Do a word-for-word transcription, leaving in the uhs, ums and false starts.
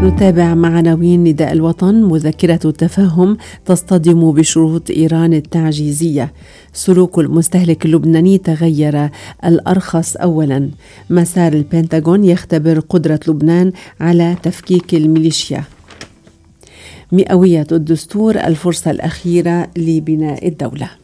نتابع مع عناوين نداء الوطن. مذكرة التفاهم تصطدم بشروط إيران التعجيزية. سلوك المستهلك اللبناني تغير، الأرخص أولا. مسار البنتاغون يختبر قدرة لبنان على تفكيك الميليشيا. مئوية الدستور الفرصة الأخيرة لبناء الدولة.